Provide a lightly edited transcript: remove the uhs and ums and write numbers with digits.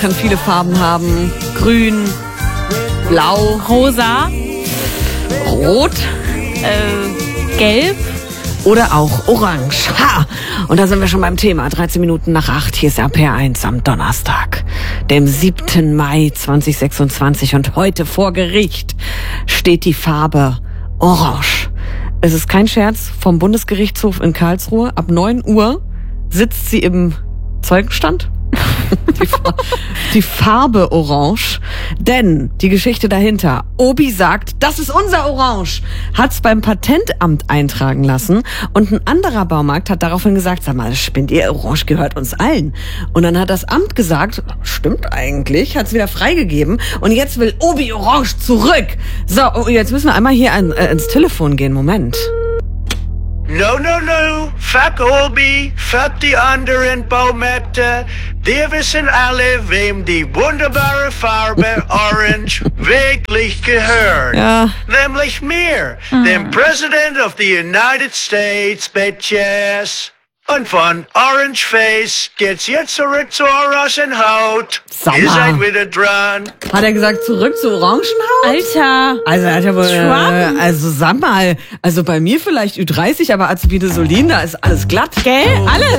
Kann viele Farben haben. Grün, blau, rosa, rot, gelb oder auch orange. Ha! Und da sind wir schon beim Thema. 13 Minuten nach 8. Hier ist RPR1 am Donnerstag, dem 7. Mai 2026. Und heute vor Gericht steht die Farbe orange. Es ist kein Scherz, vom Bundesgerichtshof in Karlsruhe. Ab 9 Uhr sitzt sie im Zeugenstand. Die Farbe orange, denn die Geschichte dahinter, Obi sagt, das ist unser Orange, hat's beim Patentamt eintragen lassen und ein anderer Baumarkt hat daraufhin gesagt, sag mal, spinnt ihr, Orange gehört uns allen. Und dann hat das Amt gesagt, stimmt eigentlich, hat's wieder freigegeben und jetzt will Obi Orange zurück. So, jetzt müssen wir einmal hier ins Telefon gehen, Moment. No. Fuck Obi, fuck die anderen Baumärkte. Wir wissen alle, wem die wunderbare Farbe Orange wirklich gehört. Ja. Nämlich mir, dem President of the United States, Bitches. Und von Orange Face geht's jetzt zurück zu Orangenhaut. Sag Ihr mal. seid wieder dran. Hat er gesagt, zurück zu Orangenhaut? Alter. Also er hat ja wohl, Trump? also sag mal, also bei mir vielleicht Ü30, aber Azubide Solin, da ist alles glatt. Gell? Alles.